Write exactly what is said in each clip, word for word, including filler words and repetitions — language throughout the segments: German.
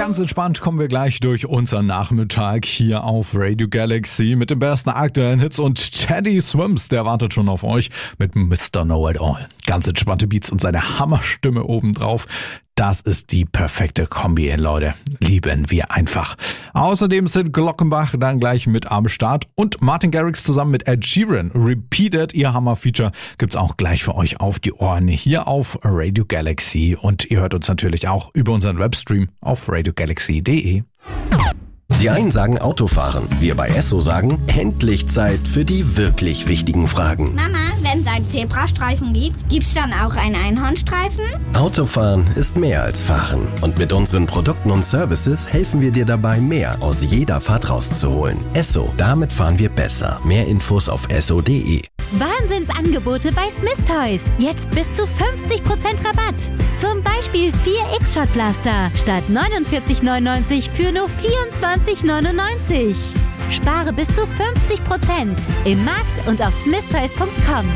Ganz entspannt kommen wir gleich durch unseren Nachmittag hier auf Radio Galaxy mit den besten aktuellen Hits und Teddy Swims, der wartet schon auf euch mit Mister Know-It-All. Ganz entspannte Beats und seine Hammerstimme obendrauf. Das ist die perfekte Kombi, Leute. Lieben wir einfach. Außerdem sind Glockenbach dann gleich mit am Start und Martin Garrix zusammen mit Ed Sheeran. Repeated, ihr Hammer-Feature, gibt's auch gleich für euch auf die Ohren hier auf Radio Galaxy. Und ihr hört uns natürlich auch über unseren Webstream auf radio galaxy punkt de. Die einen sagen Autofahren, wir bei Esso sagen, endlich Zeit für die wirklich wichtigen Fragen. Mama, wenn es einen Zebrastreifen gibt, gibt's dann auch einen Einhornstreifen? Autofahren ist mehr als Fahren. Und mit unseren Produkten und Services helfen wir dir dabei, mehr aus jeder Fahrt rauszuholen. Esso, damit fahren wir besser. Mehr Infos auf esso punkt de. Wahnsinnsangebote bei Smith Toys. Jetzt bis zu fünfzig Prozent Rabatt. Zum Beispiel vier X-Shot-Blaster statt neunundvierzig neunundneunzig für nur vierundzwanzig neunundneunzig. Spare bis zu fünfzig Prozent im Markt und auf smith toys punkt com.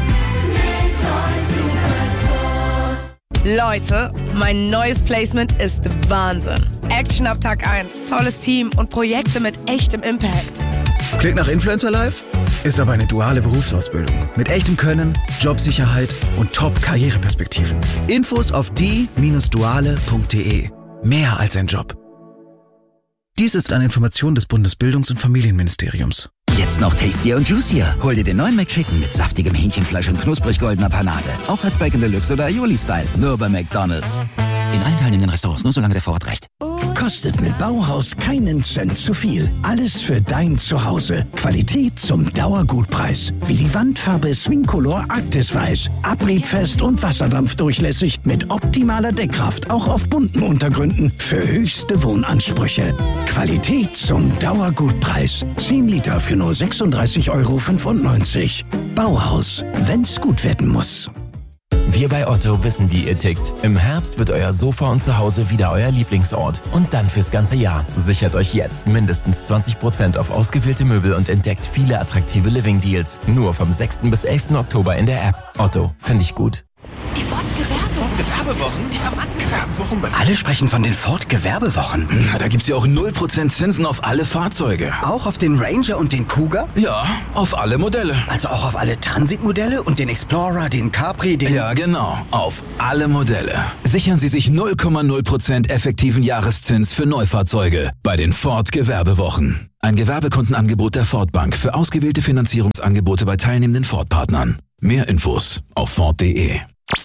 Leute, mein neues Placement ist Wahnsinn. Action ab Tag eins, tolles Team und Projekte mit echtem Impact. Klingt nach Influencer Life? Ist aber eine duale Berufsausbildung. Mit echtem Können, Jobsicherheit und Top-Karriereperspektiven. Infos auf die Bindestrich duale punkt de. Mehr als ein Job. Dies ist eine Information des Bundesbildungs- und Familienministeriums. Jetzt noch tastier und juicier. Hol dir den neuen McChicken mit saftigem Hähnchenfleisch und knusprig goldener Panade. Auch als Bacon Deluxe oder Aioli-Style. Nur bei McDonald's. In allen teilnehmenden Restaurants, nur solange der Vorrat reicht. Kostet mit Bauhaus keinen Cent zu viel. Alles für dein Zuhause. Qualität zum Dauergutpreis. Wie die Wandfarbe Swingcolor Arktis Weiß. Abriebfest und wasserdampfdurchlässig mit optimaler Deckkraft. Auch auf bunten Untergründen für höchste Wohnansprüche. Qualität zum Dauergutpreis. zehn Liter für nur sechsunddreißig Euro fünfundneunzig. Bauhaus, wenn's gut werden muss. Wir bei Otto wissen, wie ihr tickt. Im Herbst wird euer Sofa und Zuhause wieder euer Lieblingsort. Und dann fürs ganze Jahr. Sichert euch jetzt mindestens zwanzig Prozent auf ausgewählte Möbel und entdeckt viele attraktive Living-Deals. Nur vom sechsten bis elften Oktober in der App. Otto, finde ich gut. Die Ford-Gewerbewochen, die haben angefangen. Alle sprechen von den Ford-Gewerbewochen. Na, da gibt's ja auch null Prozent Zinsen auf alle Fahrzeuge. Auch auf den Ranger und den Kuga? Ja, auf alle Modelle. Also auch auf alle Transit-Modelle und den Explorer, den Capri, den... Ja, genau, auf alle Modelle. Sichern Sie sich null Komma null Prozent effektiven Jahreszins für Neufahrzeuge bei den Ford-Gewerbewochen. Ein Gewerbekundenangebot der Ford Bank für ausgewählte Finanzierungsangebote bei teilnehmenden Ford-Partnern. Mehr Infos auf ford punkt de.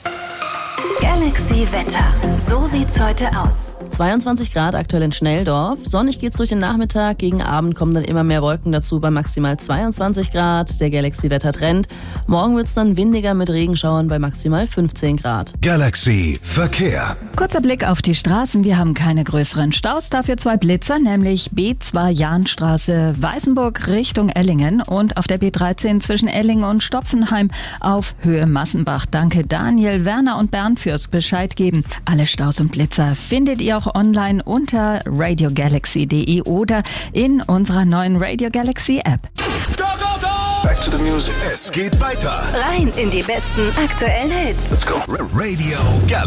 Galaxy Wetter. So sieht's heute aus. zweiundzwanzig Grad aktuell in Schnelldorf. Sonnig geht's durch den Nachmittag. Gegen Abend kommen dann immer mehr Wolken dazu bei maximal zweiundzwanzig Grad. Der Galaxy-Wetter-Trend. Morgen wird's dann windiger mit Regenschauern bei maximal fünfzehn Grad. Galaxy Verkehr. Kurzer Blick auf die Straßen. Wir haben keine größeren Staus. Dafür zwei Blitzer, nämlich B zwei Jahnstraße Weißenburg Richtung Ellingen und auf der B dreizehn zwischen Ellingen und Stopfenheim auf Höhe Massenbach. Danke Daniel, Werner und Bernd fürs Bescheid geben. Alle Staus und Blitzer findet ihr auch online unter radio galaxy punkt de oder in unserer neuen Radio Galaxy App. Go, go, go! Back to the music. Es geht weiter. Rein in die besten aktuellen Hits. Let's go. Radio Galaxy.